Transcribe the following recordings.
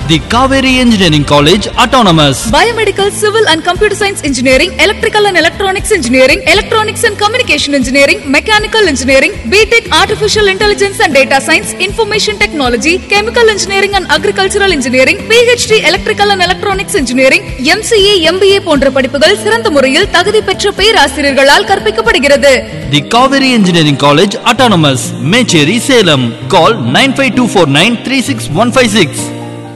The Kaveri Engineering College Autonomous. Biomedical, Civil and Computer Science Engineering, Electrical and Electronics Engineering, Electronics and Communication Engineering, Mechanical Engineering, BTech Artificial Intelligence and Data Science, Information Technology, Chemical Engineering and Agricultural Engineering, PhD Electrical and Electronics Engineering, MCA, MBA போன்ற படிப்புகள் சிறந்த முறையில் தகுதி பெற்ற பேராசிரியர்களால் கற்பிக்கப்படுகிறது. The Kaveri Engineering College Autonomous. Mecheri, Salem. Call 9524936156.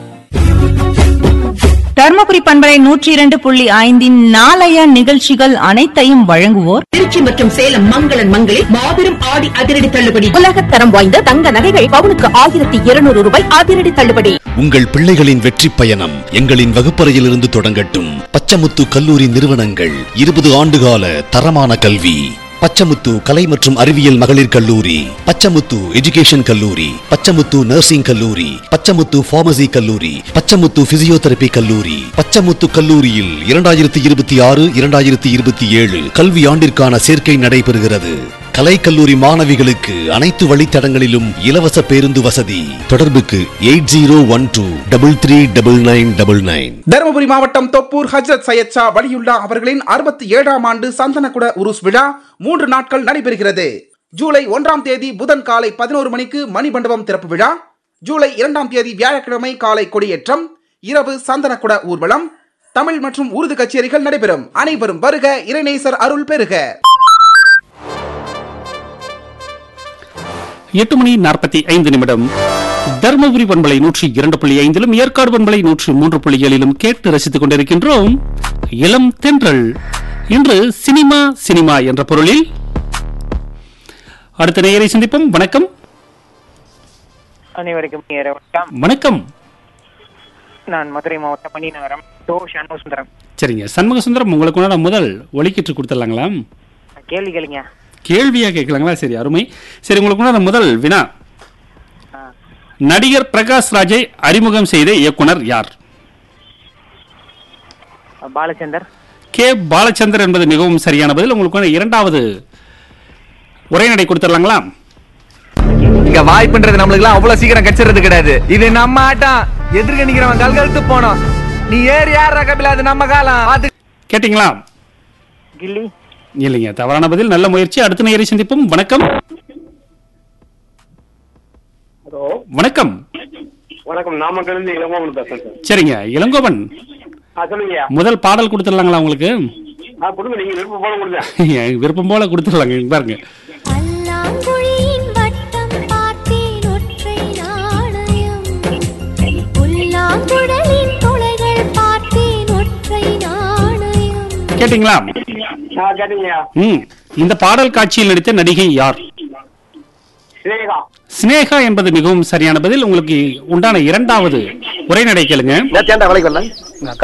Dharmapuri பண்பலை 102.5 நாளைய நிகழ்ச்சிகள் அனைத்தையும் வழங்குவோர் திருச்சி மற்றும் சேலம் மங்களன் மங்களில் மாபெரும் ஆடி அதிரடி தள்ளுபடி. உலகத் தரம் வாய்ந்த தங்க நகைகள் பவுனுக்கு 1200 ரூபாய் அதிரடி தள்ளுபடி. உங்கள் பிள்ளைகளின் வெற்றி பயணம் எங்களின் வகுப்பறையிலிருந்து தொடங்கட்டும். பச்சமுத்து கல்லூரி நிறுவனங்கள் 20 ஆண்டுகால தரமான கல்வி. பச்சமுத்து கலை மற்றும் அறிவியல் மகளிர் கல்லூரி, பச்சமுத்து எஜுகேஷன் கல்லூரி, பச்சமுத்து நர்சிங் கல்லூரி, பச்சமுத்து பார்மசி கல்லூரி, பச்சமுத்து பிசியோதெரபி கல்லூரி. பச்சமுத்து கல்லூரியில் 2026-2027 கல்வி ஆண்டிற்கான சேர்க்கை நடைபெறுகிறது. கலை கல்லூரி மாணவிகளுக்கு அனைத்து வழித்தடங்களிலும் இலவச பேருந்து வசதி. தொடர்புக்கு 8012339999. தருமபுரி மாவட்டம் தொப்பூர் ஹஜ்ரத் சையத் ஷா வலியுல்லா அவர்களின் 67ஆம் ஆண்டு சந்தனக்குட உருஸ் விழா 3 நாட்கள் நடைபெறுகிறது. ஜூலை 1ஆம் தேதி புதன் காலை 11 மணிக்கு மணிமண்டபம் திறப்பு விழா, ஜூலை 2ஆம் தேதி வியாழக்கிழமை காலை கொடியேற்றம், இரவு சந்தனக்குட ஊர்வலம், தமிழ் மற்றும் உருது கச்சேரிகள் நடைபெறும். அனைவரும் வருக, இறைநேசர் அருள் பெறுக. 8:45 தர்மபுரி பண்பலை 102.5 ஏற்காடு பண்பலை 103.7 கேட்டு ரசித்துக் கொண்டிருக்கின்றோம். இளம் தென்றல். இன்று சினிமா என்ற பொருளில் அடுத்த நேயரை சந்திப்போம். வணக்கம். அனைவருக்கும் வணக்கம். நான் மதுரை மாவட்டம் மணிநகரம் சண்முகசுந்தரம். சரிங்க, சண்முகசுந்தரம், உங்களுக்கு முதல் ஒலிக்கிட்டு கொடுத்துடலாங்களா? கேள்வி கேளுங்க. கேள்வியா கேட்கலாங்களா? சரி, அருமை. சரி, உங்களுக்கு முதல் வினா, நடிகர் பிரகாஷ் ராஜை அறிமுகம் செய்த இயக்குனர் யார்? பாலச்சந்தர். கே பாலச்சந்தர் என்பது மிகவும் சரியான பதில். உங்களுக்கு இரண்டாவது உரைநடை கொடுத்துடலாங்களா? இங்க வாய்ப்புன்றது நம்மளுக்கு அவ்வளவு சீக்கிரம் கிடைச்சிருது கிடையாது. இது நம்ம ஆட்டம். எதிர்க்க நிக்கிறவன் கல்கழுத்து போனோம். நீ ஏறி யார் ரகபில, அது நம்ம காலம். கேட்டீங்களா? கில்லி. இல்லைங்க, தவறான பதில். நல்ல முயற்சி. அடுத்த நேயரை சந்திப்போம். வணக்கம். வணக்கம். வணக்கம். நாமக்கல்லிருந்து இளங்கோவன் பேசுறேன் சார். சரிங்க, இளங்கோவன், முதல் பாடல் கொடுத்துடலாங்களா உங்களுக்கு? நீங்க விருப்பம் போல கொடுங்க. விருப்பம் போல கொடுத்துடலாங்க. பாருங்க. கேட்டீங்களா? இந்த பாடல் காட்சியில் நடித்த நடிகை யார்? ஸ்னேகா என்பது மிகவும் சரியான பதில். உங்களுக்கு உண்டான இரண்டாவது உரைநடை கேளுங்க.